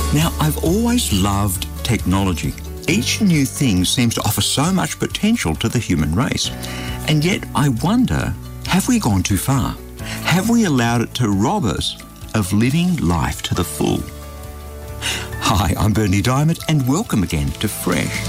Now, I've always loved technology. Each new thing seems to offer so much potential to the human race. And yet I wonder, have we gone too far? Have we allowed it to rob us of living life to the full? Hi, I'm Bernie Diamond and welcome again to Fresh.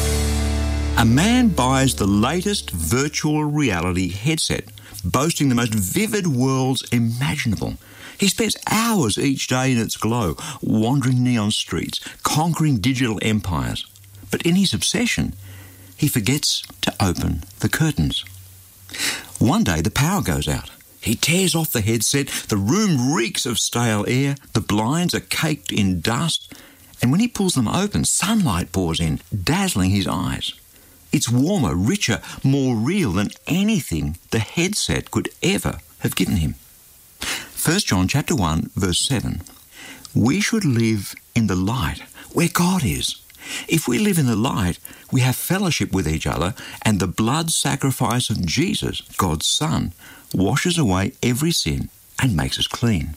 A man buys the latest virtual reality headset, boasting the most vivid worlds imaginable. He spends hours each day in its glow, wandering neon streets, conquering digital empires. But in his obsession, he forgets to open the curtains. One day the power goes out. He tears off the headset, the room reeks of stale air, the blinds are caked in dust, and when he pulls them open, sunlight pours in, dazzling his eyes. It's warmer, richer, more real than anything the headset could ever have given him. 1 John chapter 1, verse 7. We should live in the light where God is. If we live in the light, we have fellowship with each other, and the blood sacrifice of Jesus, God's Son, washes away every sin and makes us clean.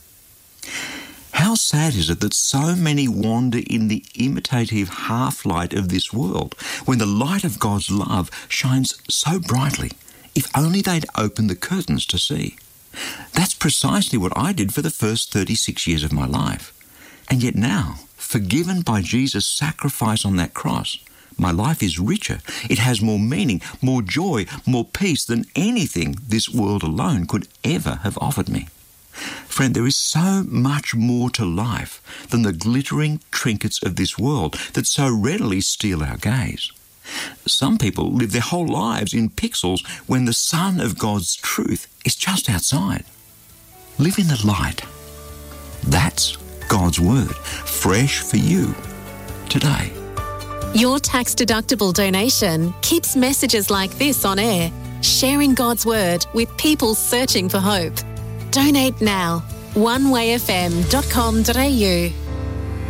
How sad is it that so many wander in the imitative half-light of this world when the light of God's love shines so brightly? If only they'd open the curtains to see. That's precisely what I did for the first 36 years of my life. And yet now, forgiven by Jesus' sacrifice on that cross, my life is richer. It has more meaning, more joy, more peace than anything this world alone could ever have offered me. Friend, there is so much more to life than the glittering trinkets of this world that so readily steal our gaze. Some people live their whole lives in pixels when the sun of God's truth is just outside. Live in the light. That's God's word, fresh for you today. Your tax-deductible donation keeps messages like this on air, sharing God's word with people searching for hope. Donate now. onewayfm.com.au